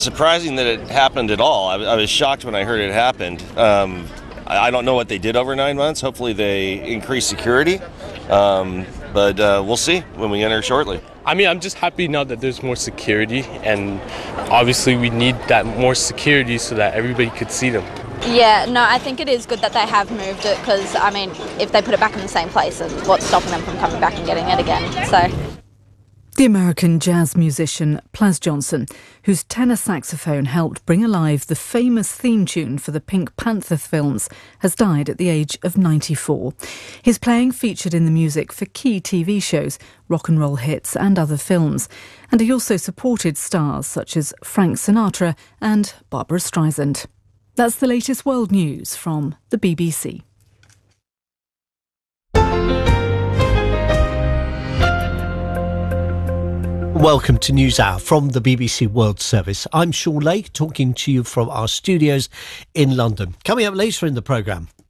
Surprising that it happened at all. I was shocked when I heard it happened. I don't know what they did over 9 months. Hopefully they increased security, but we'll see when we enter shortly. I mean, I'm just happy now that there's more security, and obviously we need that more security so that everybody could see them. Yeah, no, I think it is good that they have moved it because, I mean, if they put it back in the same place, then what's stopping them from coming back and getting it again? So. The American jazz musician Plas Johnson, whose tenor saxophone helped bring alive the famous theme tune for the Pink Panther films, has died at the age of 94. His playing featured in the music for key TV shows, rock and roll hits and other films. And he also supported stars such as Frank Sinatra and Barbra Streisand. That's the latest world news from the BBC. Welcome to NewsHour from the BBC World Service. I'm Sean Lake, talking to you from our studios in London. Coming up later in the programme,